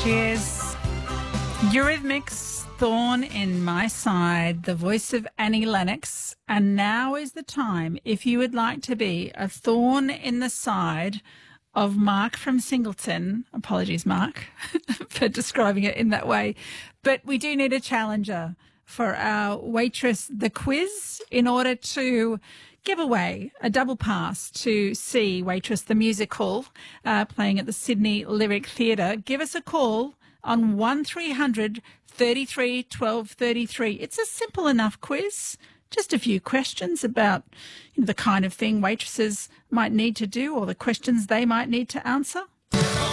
she is. Eurythmics, Thorn in My Side, the voice of Annie Lennox. And now is the time, if you would like to be a thorn in the side of Mark from Singleton. Apologies, Mark, for describing it in that way. But we do need a challenger for our Waitress the Quiz in order to give away a double pass to see Waitress the Musical playing at the Sydney Lyric Theatre. Give us a call on 1300 33 12 33. It's a simple enough quiz. Just a few questions about the kind of thing waitresses might need to do or the questions they might need to answer.